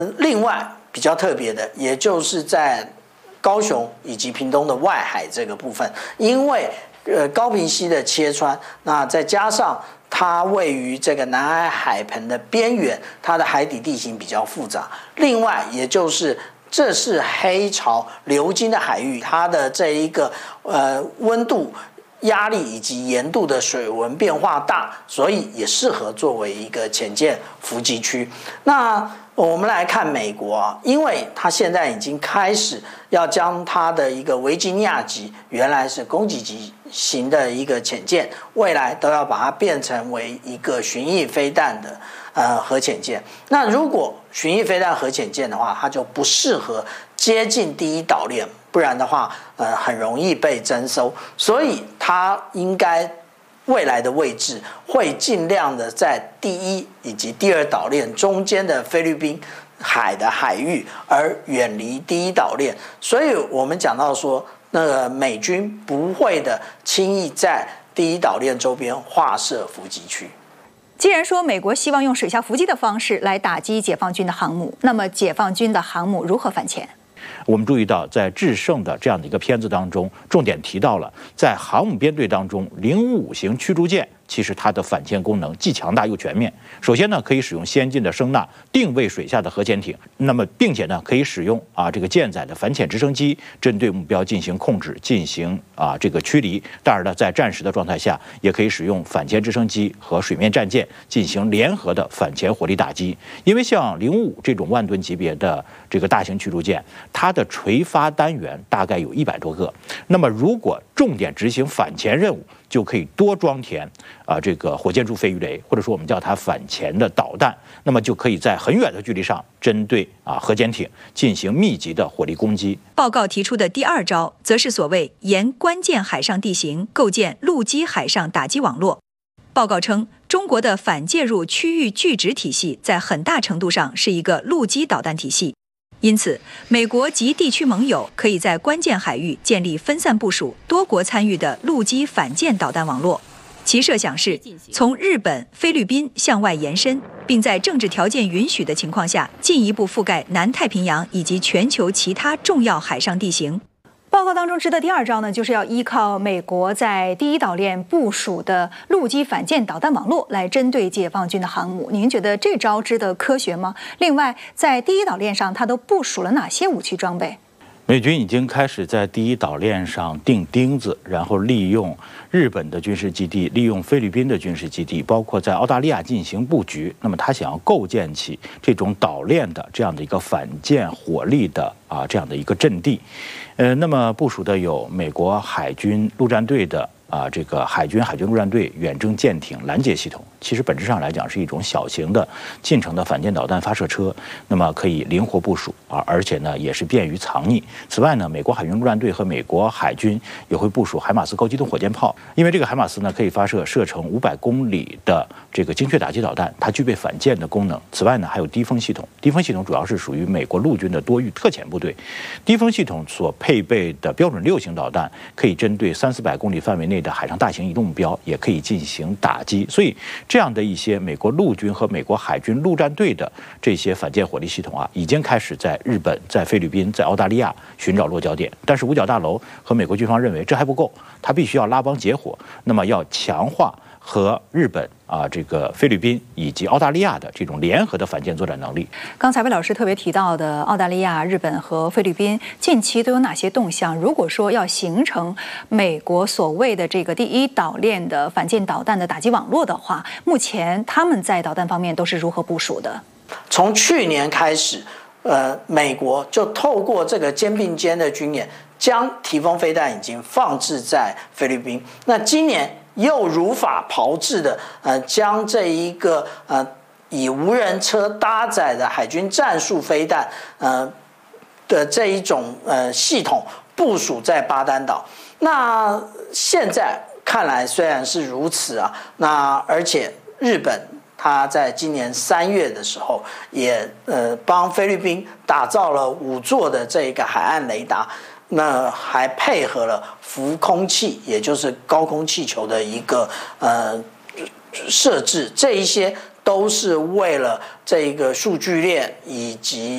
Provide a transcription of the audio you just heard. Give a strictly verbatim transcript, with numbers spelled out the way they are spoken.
另外比较特别的，也就是在高雄以及屏东的外海这个部分，因为呃高屏溪的切穿，那再加上它位于这个南海海盆的边缘，它的海底地形比较复杂。另外，也就是这是黑潮流经的海域，它的这一个呃温度、压力以及盐度的水文变化大，所以也适合作为一个潜舰伏击区。那我们来看美国啊，因为它现在已经开始要将它的一个维吉尼亚级，原来是攻击级型的一个潜舰，未来都要把它变成为一个巡弋飞弹的呃核潜舰。那如果巡弋飞弹核潜舰的话，它就不适合接近第一岛链，不然的话，呃，很容易被征收。所以它应该未来的位置会尽量的在第一以及第二岛链中间的菲律宾海的海域，而远离第一岛链。所以我们讲到说，那个美军不会的轻易在第一岛链周边划设伏击区。 既然说美国希望用水下伏击的方式来打击解放军的航母，那么解放军的航母如何反潜？ 我们注意到，在制胜的这样的一个片子当中，重点提到了在航母编队当中，零五型驱逐舰其实它的反潜功能既强大又全面。首先呢，可以使用先进的声纳定位水下的核潜艇，那么并且呢，可以使用啊这个舰载的反潜直升机针对目标进行控制、进行啊这个驱离。当然呢，在战时的状态下，也可以使用反潜直升机和水面战舰进行联合的反潜火力打击。因为像零五这种万吨级别的这个大型驱逐舰，它的垂发单元大概有一百多个。那么如果重点执行反潜任务，就可以多装填啊、呃、这个火箭柱飞鱼雷，或者说我们叫它反潜的导弹，那么就可以在很远的距离上针对啊核潜艇进行密集的火力攻击。 报告提出的第二招，则是所谓沿关键海上地形构建陆基海上打击网络。报告称，中国的反介入区域拒止体系在很大程度上是一个陆基导弹体系。因此，美国及地区盟友可以在关键海域建立分散部署、多国参与的陆基反舰导弹网络。其设想是从日本、菲律宾向外延伸，并在政治条件允许的情况下，进一步覆盖南太平洋以及全球其他重要海上地形。报告当中指的第二招呢，就是要依靠美国在第一岛链部署的陆基反舰导弹网络来针对解放军的航母。您觉得这招支的科学吗？另外，在第一岛链上，它都部署了哪些武器装备？ 美军已经开始在第一岛链上钉钉子，然后利用日本的军事基地，利用菲律宾的军事基地，包括在澳大利亚进行布局。那么他想要构建起这种岛链的这样的一个反舰火力的啊这样的一个阵地。呃，那么部署的有美国海军陆战队的啊这个海军海军陆战队远征舰艇拦截系统，其实本质上来讲是一种小型的近程的反舰导弹发射车，那么可以灵活部署啊，而且呢也是便于藏匿。此外呢，美国海军陆战队和美国海军也会部署海马斯高机动火箭炮，因为这个海马斯呢可以发射射程五百公里的这个精确打击导弹，它具备反舰的功能。此外呢，还有低风系统，低风系统主要是属于美国陆军的多域特遣部队。低风系统所配备的标准六型导弹，可以针对三四百公里范围内的海上大型移动目标，也可以进行打击。所以这样的一些美国陆军和美国海军陆战队的这些反舰火力系统啊，已经开始在日本、在菲律宾、在澳大利亚寻找落脚点。但是五角大楼和美国军方认为这还不够，它必须要拉帮结伙，那么要强化和日本啊、这个菲律宾以及澳大利亚的这种联合的反舰作战能力。 刚才魏老师特别提到的澳大利亚、日本和菲律宾近期都有哪些动向？如果说要形成美国所谓的这个第一岛链的反舰导弹的打击网络的话，目前他们在导弹方面都是如何部署的？ 从去年开始，呃，美国就透过这个肩并肩的军演，将提风飞弹已经放置在菲律宾。那今年又如法炮制的，呃，将这一个呃以无人车搭载的海军战术飞弹，呃的这一种呃系统部署在巴丹岛。那现在看来虽然是如此啊，那而且日本他在今年三月的时候也呃帮菲律宾打造了五座的这个海岸雷达。那还配合了浮空气，也就是高空气球的一个呃设置，这一些都是为了这个数据链以及